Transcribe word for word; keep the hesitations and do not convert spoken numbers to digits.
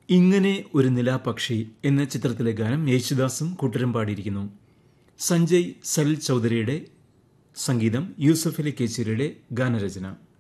ഇങ്ങനെ ഒരു നിലാപക്ഷി എന്ന ചിത്രത്തിലെ ഗാനം യേശുദാസും കൂട്ടരും പാടിയിരിക്കുന്നു. സഞ്ജയ് സലിൽ ചൌധരിയുടെ സംഗീതം, യൂസഫ് അലി കേച്ചേരിയുടെ ഗാനരചന.